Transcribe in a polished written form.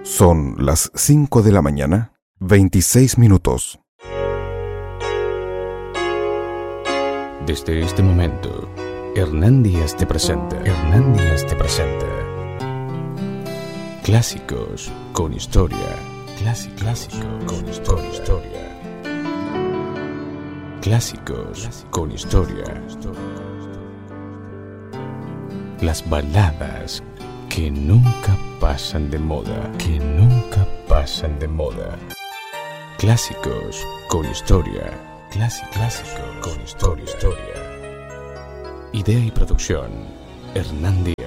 Son las 5 de la mañana, 26 minutos. Desde este momento, Hernán Díaz te presenta. Clásicos con historia. Clásicos con historia. Clásicos con historia. Las baladas que nunca pasan de moda. Clásicos con historia. Clásico con historia. Idea y producción, Hernán Díaz.